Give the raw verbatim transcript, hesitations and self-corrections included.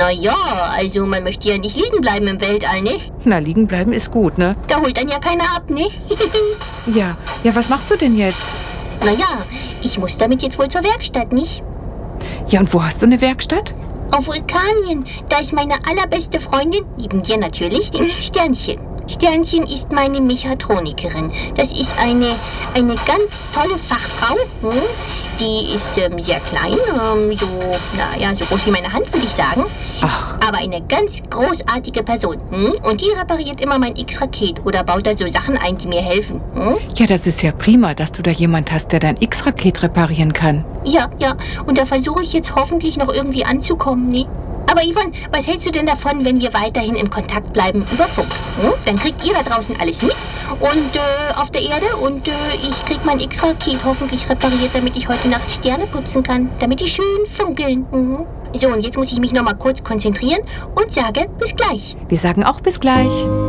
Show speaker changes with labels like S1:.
S1: Naja, also man möchte ja nicht liegen bleiben im Weltall, ne?
S2: Na, liegen bleiben ist gut, ne?
S1: Da holt dann ja keiner ab, ne?
S2: Ja, ja, was machst du denn jetzt?
S1: Naja, ich muss damit jetzt wohl zur Werkstatt, nicht?
S2: Ja, und wo hast du eine Werkstatt?
S1: Auf Vulkanien. Da ist meine allerbeste Freundin, neben dir natürlich, Sternchen. Sternchen ist meine Mechatronikerin. Das ist eine, eine ganz tolle Fachfrau. Hm? Die ist ähm, sehr klein, ähm, so, naja, so groß wie meine Hand, würde ich sagen.
S2: Ach.
S1: Aber eine ganz großartige Person. Hm? Und die repariert immer mein X-Raket oder baut da so Sachen ein, die mir helfen. Hm?
S2: Ja, das ist ja prima, dass du da jemand hast, der dein X-Raket reparieren kann.
S1: Ja, ja. Und da versuche ich jetzt hoffentlich noch irgendwie anzukommen, ne? Aber Yvonne, was hältst du denn davon, wenn wir weiterhin im Kontakt bleiben über Funk? Hm? Dann kriegt ihr da draußen alles mit und äh, auf der Erde und äh, ich krieg mein X-Raket hoffentlich repariert, damit ich heute Nacht Sterne putzen kann, damit die schön funkeln. Mhm. So, und jetzt muss ich mich noch mal kurz konzentrieren und sage bis gleich.
S2: Wir sagen auch bis gleich.